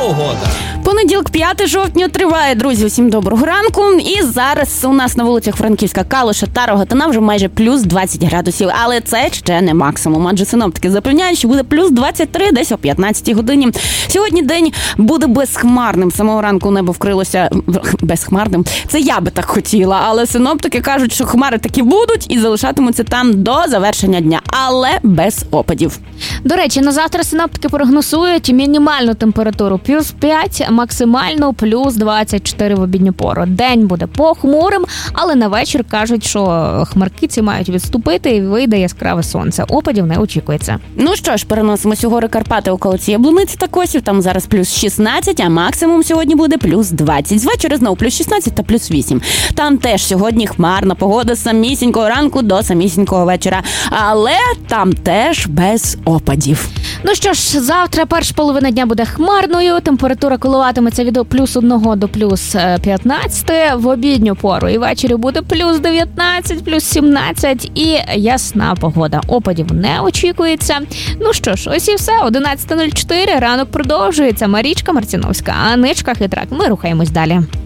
погода. Понеділок, 5 жовтня триває, друзі, усім доброго ранку. І зараз у нас на вулицях Франківська, Калуша та Рогатина вже майже плюс 20 градусів. Але це ще не максимум, адже синоптики запевняють, що буде плюс 23 десь о 15 годині. Сьогодні день буде безхмарним. З самого ранку небо вкрилося безхмарним. Це я би так хотіла, але синоптики кажуть, що хмари таки будуть і залишатимуться там до завершення дня, але без опадів. До речі, на завтра синоптики прогнозують мінімальну температуру плюс 5, максимальну плюс 24 в обідню пору. День буде похмурим, але на вечір кажуть, що хмарки ці мають відступити і вийде яскраве сонце. Опадів не очікується. Ну що ж, переносимося у гори Карпати околиці Яблуниць та Косів. Там зараз плюс 16, а максимум сьогодні буде плюс 20. Звечора знову плюс 16 та плюс 8. Там теж сьогодні хмарна погода з самісінького ранку до самісінького вечора. Але там теж без опадів. Ну що ж, завтра перша половина дня буде хмарною. Температура коливатиметься від плюс 1 до плюс 15 в обідню пору. І ввечері буде плюс 19, плюс 17 і ясна погода. Опадів не очікується. Ну що ж, ось і все. 11:04. Ранок продовжується. Марічка Марціновська, Аничка Хитрак. Ми рухаємось далі.